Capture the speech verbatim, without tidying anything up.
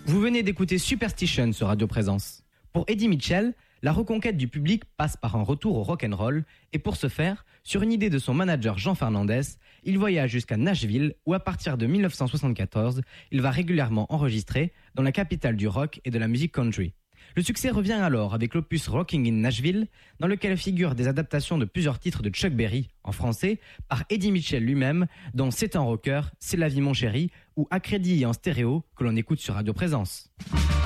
Vous venez d'écouter Superstition sur Radio Présence. Pour Eddie Mitchell, la reconquête du public passe par un retour au rock'n'roll et pour ce faire, sur une idée de son manager Jean Fernandez, il voyage jusqu'à Nashville où à partir de dix-neuf cent soixante-quatorze, il va régulièrement enregistrer dans la capitale du rock et de la musique country. Le succès revient alors avec l'opus Rocking in Nashville, dans lequel figurent des adaptations de plusieurs titres de Chuck Berry, en français, par Eddie Mitchell lui-même, dont C'est un rocker, C'est la vie mon chéri, ou à crédit et en stéréo, que l'on écoute sur Radio Présence.